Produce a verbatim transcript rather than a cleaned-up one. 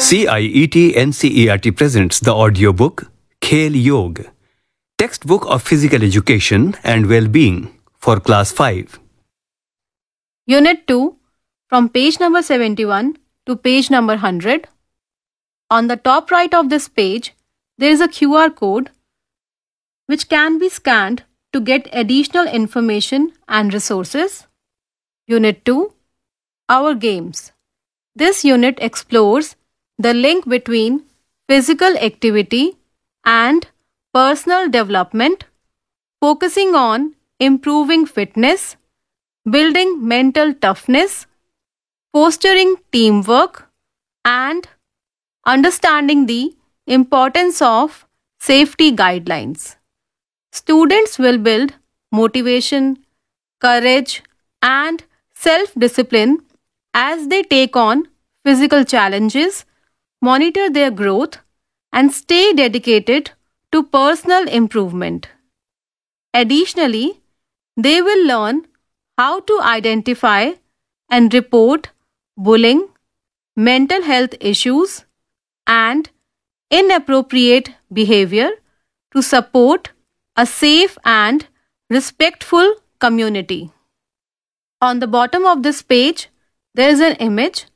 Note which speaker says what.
Speaker 1: C I E T N C E R T presents the audiobook Khel Yog, textbook of physical education and well-being for class five.
Speaker 2: Unit two, from page number seventy-one to page number one hundred. On the top right of this page, there is a Q R code which can be scanned to get additional information and resources. Unit two, Our Games. This unit explores the link between physical activity and personal development, focusing on improving fitness, building mental toughness, fostering teamwork, and understanding the importance of safety guidelines. Students will build motivation, courage, and self-discipline as they take on physical challenges, monitor their growth, and stay dedicated to personal improvement. Additionally, they will learn how to identify and report bullying, mental health issues, and inappropriate behavior to support a safe and respectful community. On the bottom of this page, there is an image